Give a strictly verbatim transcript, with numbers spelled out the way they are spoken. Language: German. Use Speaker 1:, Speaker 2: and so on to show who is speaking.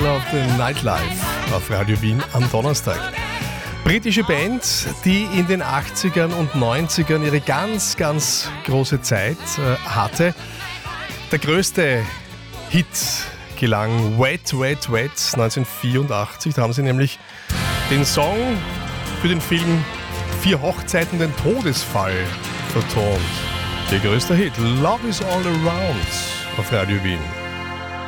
Speaker 1: Tale of the Nightlife auf Radio Wien am Donnerstag. Britische Band, die in den achtzigern und neunzigern ihre ganz, ganz große Zeit äh, hatte. Der größte Hit gelang Wet, Wet, Wet neunzehnhundertvierundachtzig. Da haben sie nämlich den Song für den Film Vier Hochzeiten, den Todesfall vertont. Ihr größter Hit, Love is All Around auf Radio Wien.